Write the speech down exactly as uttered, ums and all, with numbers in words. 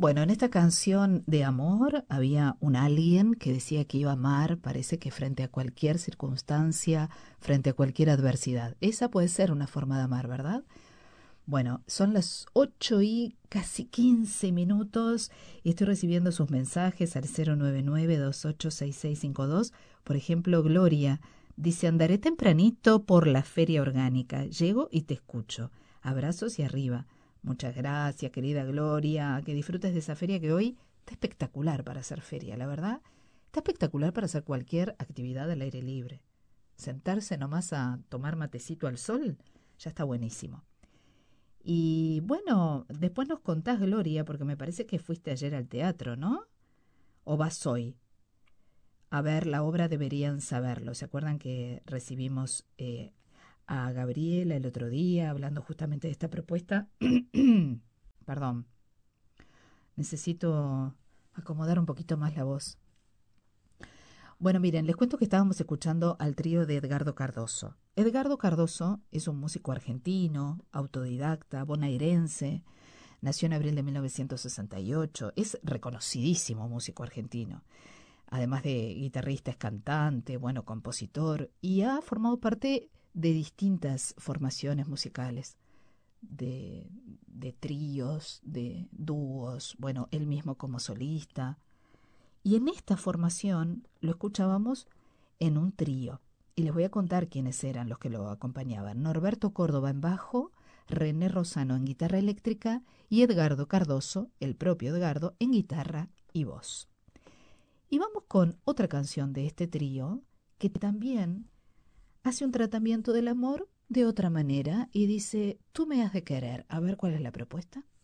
Bueno, en esta canción de amor había un alguien que decía que iba a amar, parece que frente a cualquier circunstancia, frente a cualquier adversidad. Esa puede ser una forma de amar, ¿verdad? Bueno, son las ocho y casi quince minutos y estoy recibiendo sus mensajes al cero nueve nueve, dos ocho seis seis cinco dos. Por ejemplo, Gloria dice, andaré tempranito por la feria orgánica. Llego y te escucho. Abrazos y arriba. Muchas gracias, querida Gloria. Que disfrutes de esa feria que hoy está espectacular para hacer feria, la verdad. Está espectacular para hacer cualquier actividad al aire libre. Sentarse nomás a tomar matecito al sol, ya está buenísimo. Y bueno, después nos contás, Gloria, porque me parece que fuiste ayer al teatro, ¿no? ¿O vas hoy? A ver, la obra Deberían Saberlo. ¿Se acuerdan que recibimos eh, a Gabriela el otro día hablando justamente de esta propuesta? Perdón, necesito acomodar un poquito más la voz. Bueno, miren, les cuento que estábamos escuchando al trío de Edgardo Cardoso. Edgardo Cardoso es un músico argentino, autodidacta, bonaerense. Nació en abril de mil novecientos sesenta y ocho. Es reconocidísimo músico argentino. Además de guitarrista, es cantante, bueno, compositor, y ha formado parte de distintas formaciones musicales, de, de tríos, de dúos, bueno, él mismo como solista. Y en esta formación lo escuchábamos en un trío. Y les voy a contar quiénes eran los que lo acompañaban. Norberto Córdoba en bajo, René Rosano en guitarra eléctrica y Edgardo Cardoso, el propio Edgardo, en guitarra y voz. Y vamos con otra canción de este trío que también hace un tratamiento del amor de otra manera y dice, tú me has de querer. A ver cuál es la propuesta.